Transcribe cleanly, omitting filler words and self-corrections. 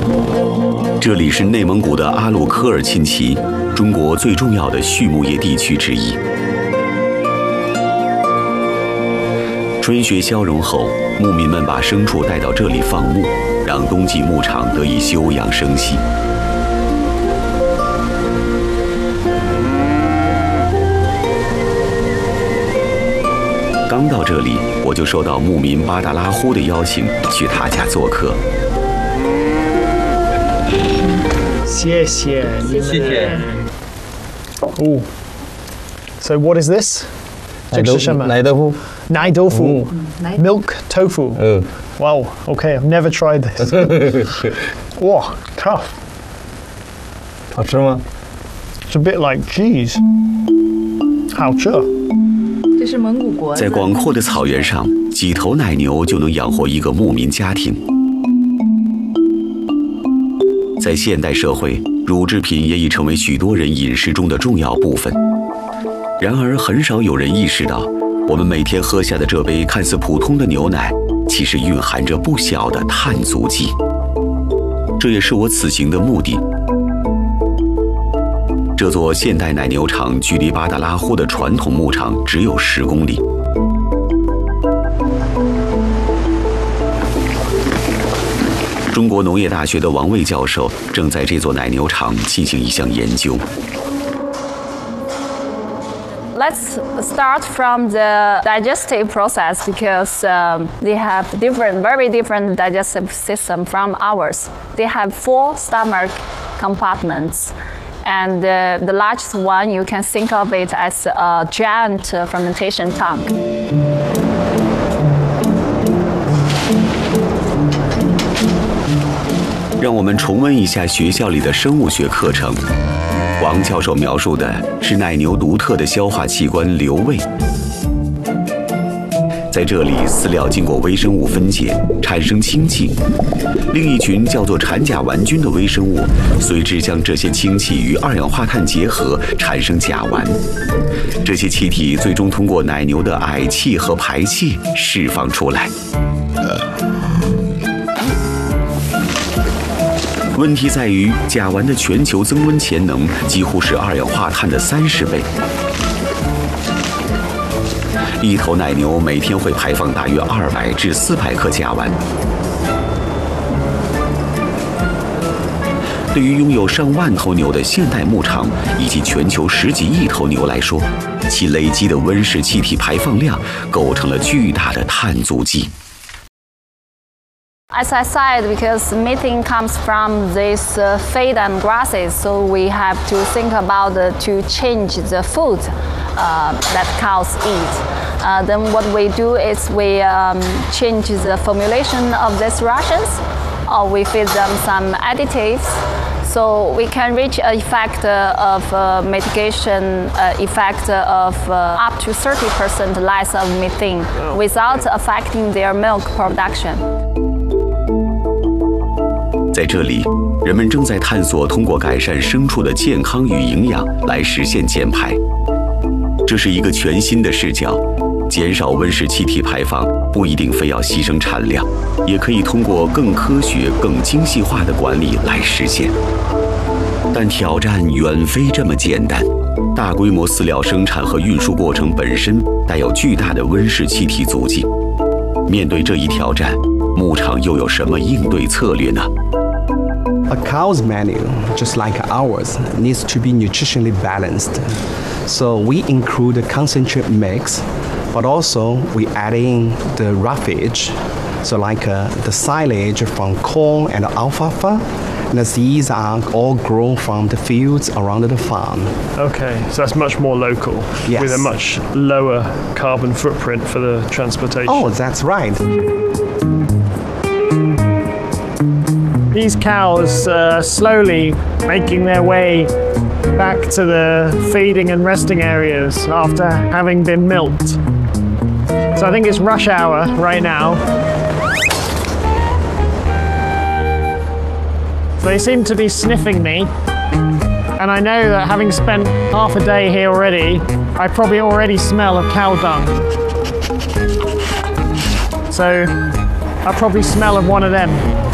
这里是内蒙古的阿鲁科尔沁旗，中国最重要的畜牧业地区之一。春雪消融后，牧民们把牲畜带到这里放牧，让冬季牧场得以休养生息。刚到这里，我就收到牧民巴达拉呼的邀请，去他家做客。 谢谢你们。谢谢。哦 ，So what is this？ 这个是什么？ 奶豆腐。 奶豆腐。Milk tofu。Wow. Okay, I've never tried this. 哇 ，tough。 好吃吗 ？It's a bit like cheese. 好吃。 这是蒙古国。 在广阔的草原上，几头奶牛就能养活一个牧民家庭。在现代社会，乳制品也已成为许多人饮食中的重要部分。然而，很少有人意识到，我们每天喝下的这杯看似普通的牛奶，其实蕴含着不小的碳足迹。这也是我此行的目的。这座现代奶牛场距离巴达拉呼的传统牧场只有10公里。中国农业大学的王卫教授正在这座奶牛场进行一项研究。 Let's start from the digestive process because they have very different digestive system from ours. They have 4 stomach compartments. And the largest one, you can think of it as a giant fermentation tank. 让我们重温一下学校里的生物学课程。王教授描述的是奶牛独特的消化器官瘤胃。在这里，饲料经过微生物分解，产生氢气。另一群叫做产甲烷菌的微生物，随之将这些氢气与二氧化碳结合，产生甲烷。这些气体最终通过奶牛的氦气和排气释放出来。问题在于，甲烷的全球增温潜能几乎是二氧化碳的30倍。一头奶牛每天会排放大约200至400克甲烷。对于拥有上万头牛的现代牧场以及全球10几亿头牛来说，其累积的温室气体排放量构成了巨大的碳足迹。 As I said, because methane comes from these feed and grasses, so we have to think about to change the food that cows eat. Then what we do is we change the formulation of these rations, or we feed them some additives, so we can reach an effect of mitigation effect of up to 30% less of methane without affecting their milk production. 在这里，人们正在探索通过改善牲畜的健康与营养来实现减排。这是一个全新的视角，减少温室气体排放不一定非要牺牲产量，也可以通过更科学、更精细化的管理来实现。但挑战远非这么简单。大规模饲料生产和运输过程本身带有巨大的温室气体足迹。面对这一挑战，牧场又有什么应对策略呢？ A cow's menu, just like ours, needs to be nutritionally balanced. So we include the concentrate mix, but also we add in the roughage, so like the silage from corn and alfalfa. And these are all grown from the fields around the farm. Okay, so that's much more local, yes. With a much lower carbon footprint for the transportation. Oh, that's right. These cows are slowly making their way back to the feeding and resting areas after having been milked. So I think it's rush hour right now. They seem to be sniffing me, and I know that having spent half a day here already, I probably already smell of cow dung. So I probably smell of one of them.